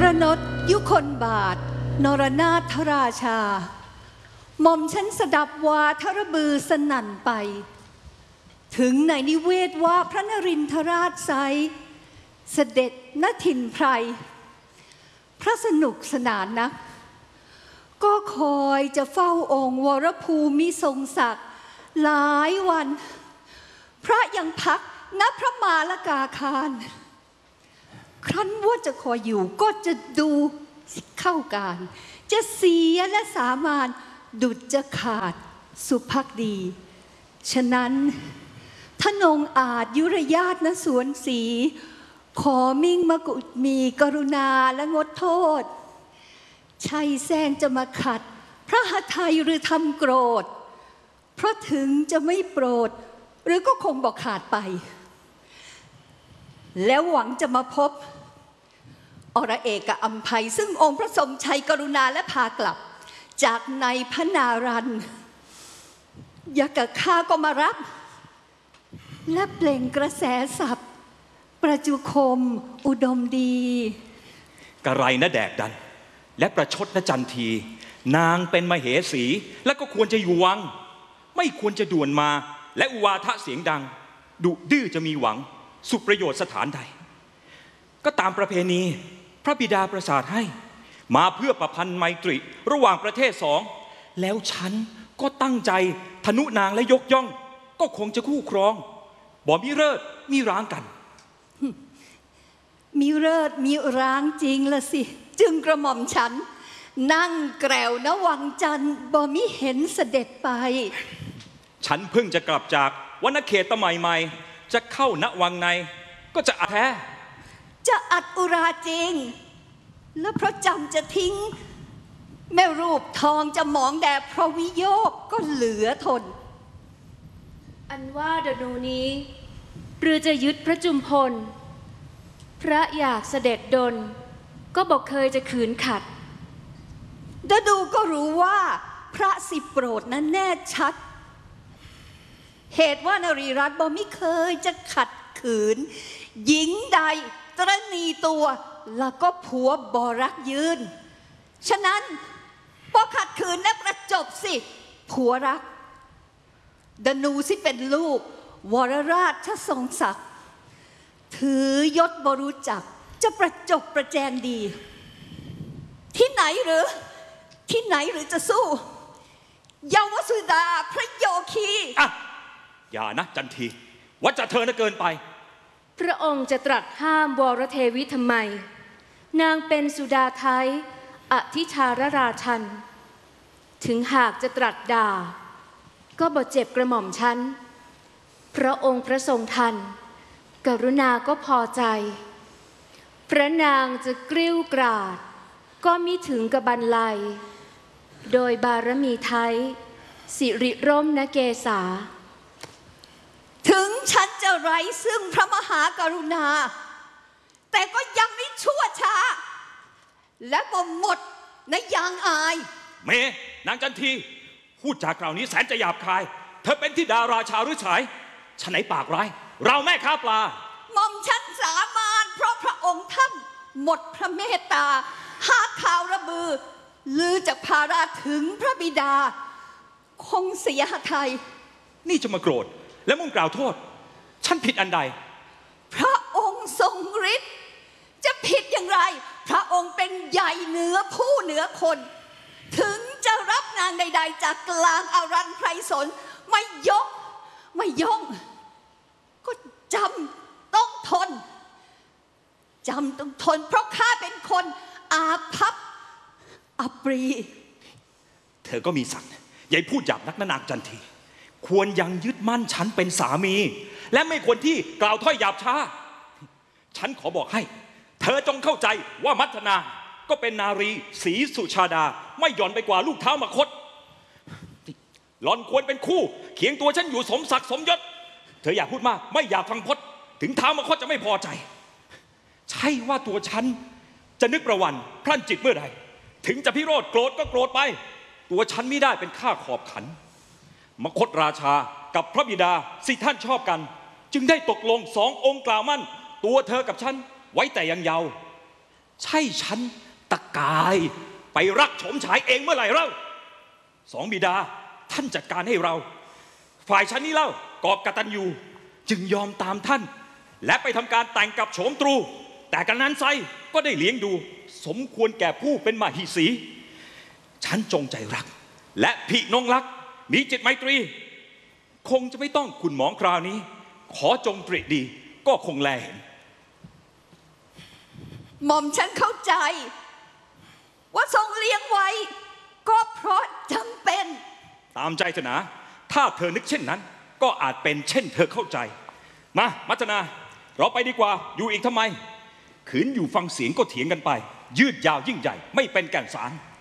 ประนตยุคนบาทนรนาถราชาหม่อมฉันสดับวาทระบือสนั่นไปถึงในนิเวศว่าพระนรินทราชไซเสด็จณถิ่นไพรพระสนุกสนานนักก็คอยจะเฝ้าองค์วรภูมิทรงศักดิ์หลายวันพระยังพักณพระมาลกาคารครั้นว่าจะคอยอยู่ก็จะดูเข้าการจะเสียและสามานดุจจะขาดสุภักดีฉะนั้นทนงอาจยุรญาติณสวนศรีขอมิ่งมกุฎมีกรุณาและงดโทษชัยแซงจะมาขัดพระหทัยหรือทำโกรธเพราะถึงจะไม่โปรดหรือก็คงบอกขาดไปแล้วหวังจะมาพบอรเอกอัมภัยซึ่งองค์พระทรงชัยกรุณาและพากลับจากในพระนารันยักษ์ข้าก็มารับและเปล่งกระแสศัพท์ประจุคมอุดมดีกระไรนะแดกดันและประชดนะจันทีนางเป็นมเหสีและก็ควรจะอยู่วังไม่ควรจะด่วนมาและอุวาทะเสียงดังดุดื้อจะมีหวังสุประโยชน์สถานใดก็ตามประเพณีพระบิดาประสาทให้มาเพื่อประพันธ์ไมตรีระหว่างประเทศสองแล้วฉันก็ตั้งใจทนุนางและยกย่องก็คงจะคู่ครองบ่มีเลิศมีร้างกันมีเลิศมีร้างจริงละสิจึงกระหม่อมฉันนั่งแกวณวังจันทร์บ่มิเห็นเสด็จไปฉันเพิ่งจะกลับจากวรรณเขตตะใหม่ๆจะเข้าณวังในก็จะอัดแท้จะอัดอุราจริงแล้วเพราะจำจะทิ้งแม่รูปทองจะหมองแดดเพราะวิโยคก็เหลือทนอันว่าดนูนี้หรือจะยึดพระจุมพลพระอยากเสด็จดลก็บอกเคยจะขืนขัดดูก็รู้ว่าพระสิโปรดนั้นแน่ชัดเหตุว่านรีรัตน์บ่มิเคยจะขัดขืนหญิงใดตรณีตัวแล้วก็ผัวบ่รักยืนฉะนั้นบ่ขัดขืนและประจบสิผัวรักดนูสิเป็นลูกวรราชทรงศักดิ์ถือยศบรู้จักจะประจบประแจงดีที่ไหนหรือจะสู้เยาวสุดาพระโยคีอ่ะอย่านะจันทีวัดจะเธอน่ะเกินไปพระองค์จะตรัสห้ามวรเทวิทำไมนางเป็นสุดาไทยอธิชารราชันถึงหากจะตรัสด่าก็บ่เจ็บกระหม่อมฉันพระองค์พระทรงทันกรุณาก็พอใจพระนางจะกริ้วกราดก็มิถึงกับบันไลโดยบารมีไทยสิริร่มนะเกษาถึงฉันจะไร้ซึ่งพระมหากรุณาแต่ก็ยังไม่ชั่วช้าและก็หมดในยางอายเมนางจันทีพูดจากกล่าวนี้แสนจะหยาบคายเธอเป็นธิดาราชาหรือฉายฉันไหนปากร้ายเราแม่ค้าปลาหม่อมฉันสามานเพราะพระองค์ท่านหมดพระเมตตาหาข่าวระบือลือจากภาราถึงพระบิดาคงเสียหทัยนี่จะมาโกรธและมุ่งกล่าวโทษฉันผิดอันใดพระองค์ทรงฤทธิ์จะผิดอย่างไรพระองค์เป็นใหญ่เหนือผู้เหนือคนถึงจะรับนางใดๆจากกลางอารันไพรสนไม่ย่องก็จำต้องทนเพราะข้าเป็นคนอาภัพอัปรีเธอก็มีศักดิ์อย่าพูดหยาบนักนางจันทีควรยังยึดมั่นฉันเป็นสามีและไม่ควรที่กล่าวถ้อยหยาบช้าฉันขอบอกให้เธอจงเข้าใจว่ามัทนาก็เป็นนารีศรีสุชาดาไม่หย่อนไปกว่าลูกเท้ามคธหล่อนควรเป็นคู่เคียงตัวฉันอยู่สมศักดิ์สมยศเธออยากพูดมากไม่อยากฟังพจน์ถึงเท้ามคธจะไม่พอใจใช่ว่าตัวฉันจะนึกประวันพรั่นจิตเมื่อใดถึงจะพิโรธโกรธก็โกรธไปตัวฉันไม่ได้เป็นข้าขอบขันมคธราชากับพระบิดาสิท่านชอบกันจึงได้ตกลง2 องค์กล่าวมั่นตัวเธอกับฉันไว้แต่ยังเยาว์ใช่ฉันตะกายไปรักโฉมฉายเองเมื่อไหร่เล่าสองบิดาท่านจัดการให้เราฝ่ายฉันนี่เล่ากอบกตัญญูจึงยอมตามท่านและไปทำการแต่งกับโฉมตรูแต่กันนั้นไซก็ได้เลี้ยงดูสมควรแก่ผู้เป็นมหิสีฉันจงใจรักและพินงรักมีจิตไมตรีคงจะไม่ต้องขุนหมองคราวนี้ขอจงตรีดีก็คงแลเห็นหม่อมฉันเข้าใจว่าทรงเลี้ยงไว้ก็เพราะจำเป็นตามใจเถอะนะถ้าเธอนึกเช่นนั้นก็อาจเป็นเช่นเธอเข้าใจมามัจนาเราไปดีกว่าอยู่อีกทำไมขืนอยู่ฟังเสียงก็เถียงกันไปยืดยาวยิ่งใหญ่ไม่เป็นแก่นสาร